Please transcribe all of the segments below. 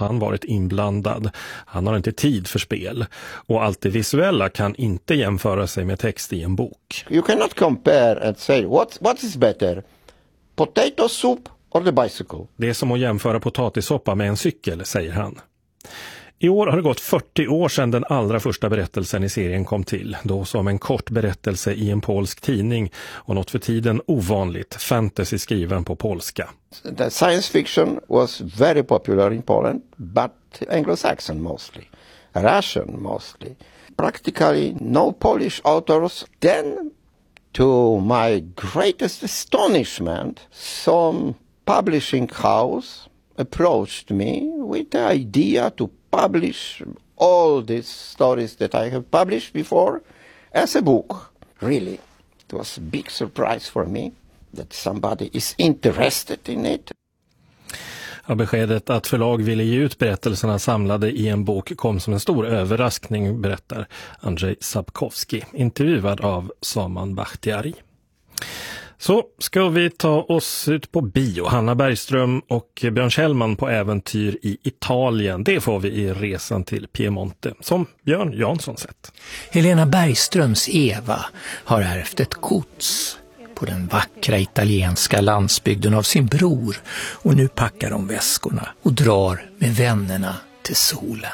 han varit inblandad. Han har inte tid för spel. Och allt det visuella kan inte jämföra sig med text i en bok. You cannot compare and say what is better, potato soup or the bicycle? Det är som att jämföra potatissoppa med en cykel, säger han. I år har det gått 40 år sedan den allra första berättelsen i serien kom till, då som en kort berättelse i en polsk tidning och något för tiden ovanligt, fantasy skriven på polska. The science fiction was very popular in Poland, but Anglo-Saxon mostly, Russian mostly. Practically no Polish authors. Then, to my greatest astonishment, some publishing house approached me with the idea to publish all these stories that I have published before as a book. Really, it was a big surprise for me that somebody is interested in it. Ja, beskedet att förlag ville ge ut berättelserna samlade i en bok kom som en stor överraskning, berättar Andrzej Sapkowski, intervjuad av Saman Bakhtiari. Så ska vi ta oss ut på bio. Hanna Bergström och Björn Kjellman på äventyr i Italien. Det får vi i resan till Piemonte, som Björn Jansson sett. Helena Bergströms Eva har ärvt ett gods på den vackra italienska landsbygden av sin bror. Och nu packar de väskorna och drar med vännerna till solen.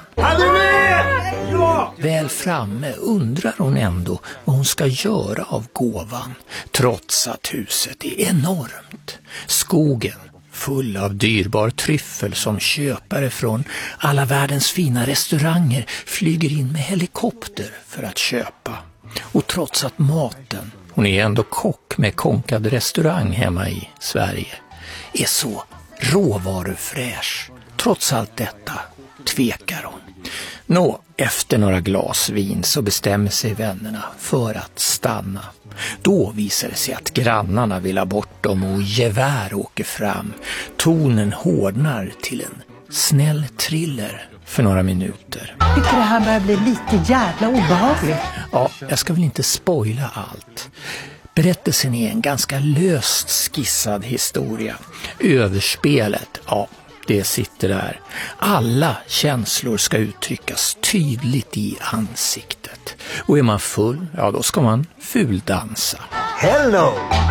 Väl framme undrar hon ändå vad hon ska göra av gåvan, trots att huset är enormt. Skogen full av dyrbar tryffel som köpare från alla världens fina restauranger flyger in med helikopter för att köpa. Och trots att maten, hon är ändå kock med konkad restaurang hemma i Sverige, är så råvarufräsch, trots allt detta tvekar hon. Efter några glas vin så bestämmer sig vännerna för att stanna. Då visar det sig att grannarna vill ha bort dem och gevär åker fram. Tonen hårdnar till en snäll thriller för några minuter. Tycker det här börjar bli lite jävla obehagligt. Ja, jag ska väl inte spoila allt. Berättelsen är en ganska löst skissad historia. Överspelet, ja, det sitter där. Alla känslor ska uttryckas tydligt i ansiktet. Och är man full, ja då ska man fuldansa. Hello!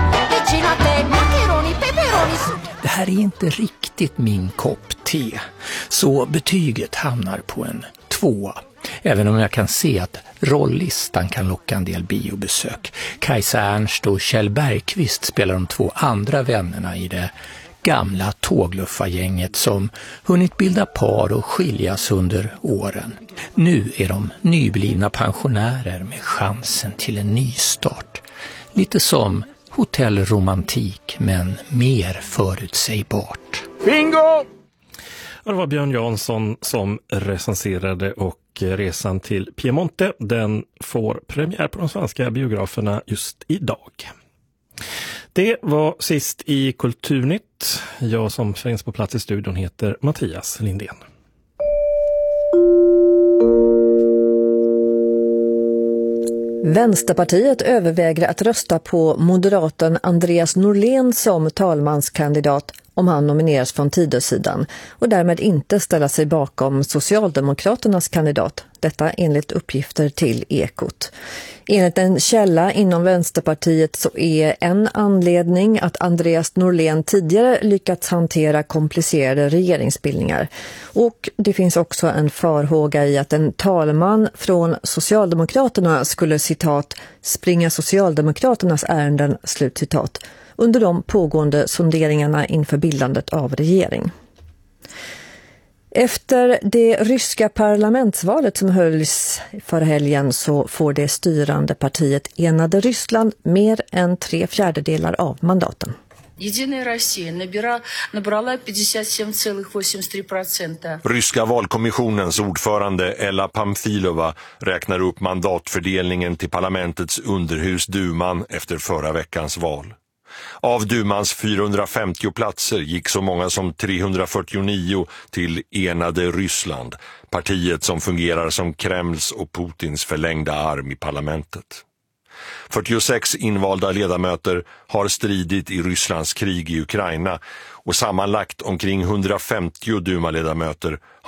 Det här är inte riktigt min kopp te. Så betyget hamnar på en 2. Även om jag kan se att rolllistan kan locka en del biobesök. Kajsa Ernst och Kjell Bergqvist spelar de 2 andra vännerna i det gamla tågluffargänget som hunnit bilda par och skiljas under åren. Nu är de nyblivna pensionärer med chansen till en ny start. Lite som hotellromantik, men mer förutsägbart. Bingo! Det var Björn Jansson som recenserade, och resan till Piemonte, den får premiär på de svenska biograferna just idag. Det var sist i Kulturnytt. Jag som finns på plats i studion heter Mattias Lindén. Vänsterpartiet överväger att rösta på moderaten Andreas Norlén som talmanskandidat om han nomineras från Tidösidan och därmed inte ställa sig bakom Socialdemokraternas kandidat. Detta enligt uppgifter till Ekot. Enligt en källa inom Vänsterpartiet så är en anledning att Andreas Norlén tidigare lyckats hantera komplicerade regeringsbildningar. Och det finns också en farhåga i att en talman från Socialdemokraterna skulle, citat, springa Socialdemokraternas ärenden, slutcitat, under de pågående sonderingarna inför bildandet av regering. Efter det ryska parlamentsvalet som hölls förra helgen så får det styrande partiet Enade Ryssland mer än 3/4 av mandaten. Единая Россия набрала 57,83%. Ryska valkommissionens ordförande Ella Pamfilova räknar upp mandatfördelningen till parlamentets underhus Duman efter förra veckans val. Av Dumans 450 platser gick så många som 349 till Enade Ryssland, partiet som fungerar som Kremls och Putins förlängda arm i parlamentet. 46 invalda ledamöter har stridit i Rysslands krig i Ukraina och sammanlagt omkring 150 Duma-ledamöter